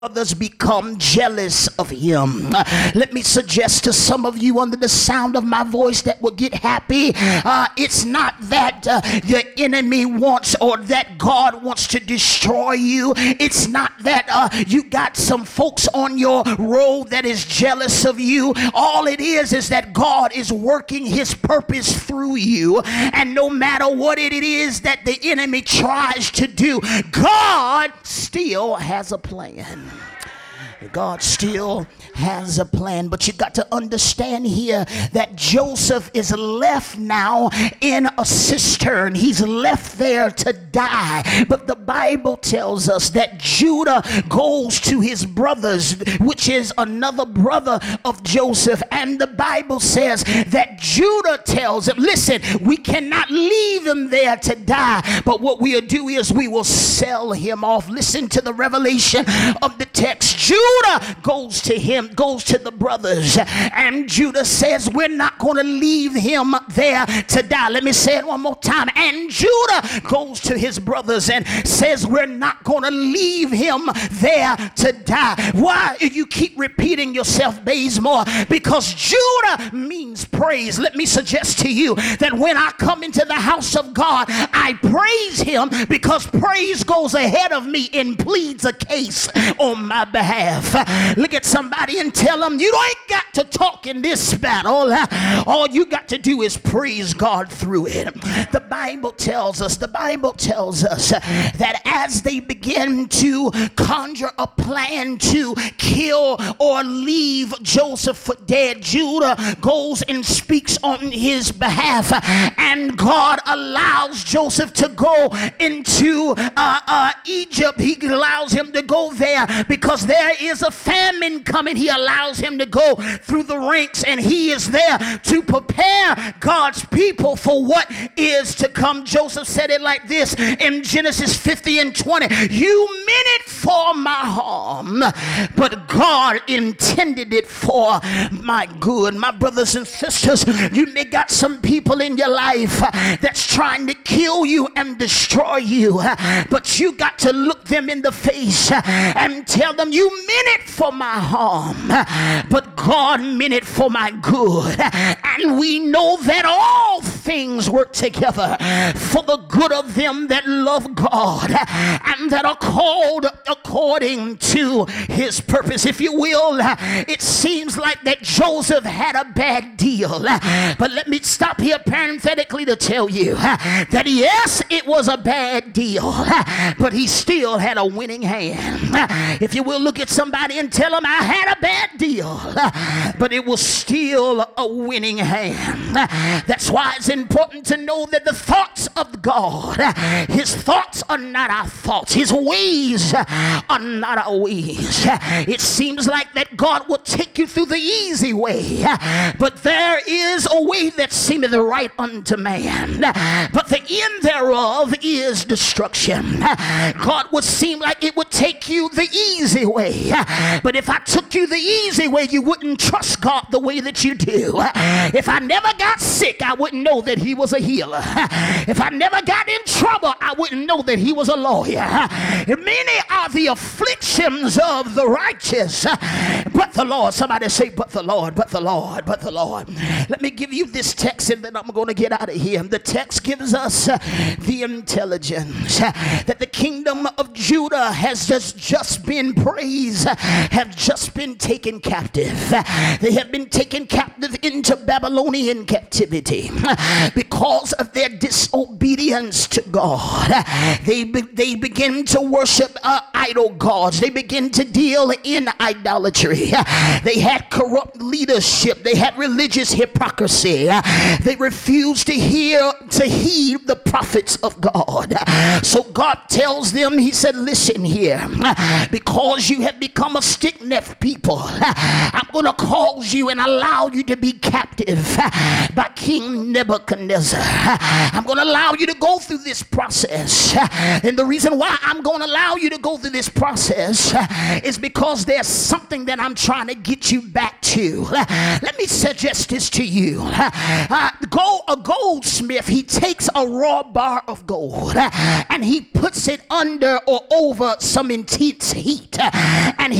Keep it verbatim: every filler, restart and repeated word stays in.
others become jealous of him. Let me suggest to some of you under the sound of my voice that will get happy. Uh, it's not that uh, the enemy wants or that God wants to destroy you. It's not that uh, you got some folks on your road that is jealous of you. All it is is that God is working his purpose through you. And no matter what it is that the enemy tries to do, God still has a plan. God still has a plan. But you got to understand here that Joseph is left now in a cistern. He's left there to die. But the Bible tells us that Judah goes to his brothers, which is another brother of Joseph. And the Bible says that Judah tells him, listen, we cannot leave him there to die. But what we'll do is we will sell him off. Listen to the revelation of the text. Judah goes to him, goes to the brothers, and Judah says, we're not going to leave him there to die. Let me say it one more time. And Judah goes to his brothers and says, we're not going to leave him there to die. Why you keep repeating yourself, Bazemore? Because Judah means praise. Let me suggest to you that when I come into the house of God, I praise him because praise goes ahead of me and pleads a case on my behalf. Look at somebody and tell them, you ain't got to talk in this battle. All you got to do is praise God through it. The Bible tells us, the Bible tells us that as they begin to conjure a plan to kill or leave Joseph for dead, Judah goes and speaks on his behalf, and God allows Joseph to go into uh, uh, Egypt. He allows him to go there because there is a famine coming. He allows him to go through the ranks, and he is there to prepare God's people for what is to come. Joseph said it like this in Genesis fifty and twenty. You meant it for my harm, but God intended it for my good. My brothers and sisters, you may got some people in your life that's trying to kill you and destroy you, but you got to look them in the face and tell them, you meant it for my harm, but God meant it for my good. And we know that all things work together for the good of them that love God and that are called according to his purpose. If you will, it seems like that Joseph had a bad deal, but let me stop here parenthetically to tell you that yes, it was a bad deal, but he still had a winning hand. If you will, look at somebody and tell them, I had a bad deal, but it was still a winning hand. That's why it's important to know that the thoughts of God, his thoughts are not our thoughts. His ways are not our ways. It seems like that God will take you through the easy way, but there is a way that seemeth right unto man, but the end thereof is destruction. God would seem like it would take you the easy way, but if I took you the easy way, you wouldn't trust God the way that you do. If I never got sick, I wouldn't know that he was a healer. If I never got in trouble, I wouldn't know that he was a lawyer. Many are the afflictions of the righteous, but the Lord. Somebody say, but the Lord, but the Lord, but the Lord. Let me give you this text and then I'm going to get out of here. The text gives us the intelligence that the kingdom of Judah has just, just been praised, have just been taken captive. They have been taken captive into Babylonian captivity because of their disobedience to God. They, be, they begin to worship uh, idol gods. They begin to deal in idolatry. They had corrupt leadership. They had religious hypocrisy. They refused to hear, to heed the prophets of God. So God tells them, he said, listen here, because you have become a stiff-necked people, I'm going to cause you and allow you to be captive by King Nebuchadnezzar. I'm going to allow you to go through this process. And the reason why I'm going to allow you to go through this process is because there's something that I'm trying to get you back to. Let me suggest this to you. Uh, go, a goldsmith, he takes a raw bar of gold and he puts it under or over some intense heat. and